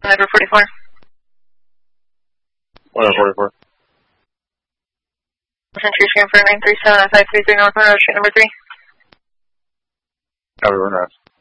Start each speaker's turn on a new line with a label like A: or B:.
A: Number 44.
B: 144.
A: Tree screen for 937 on 533 North Road, street number 3.
B: Copy, we're not.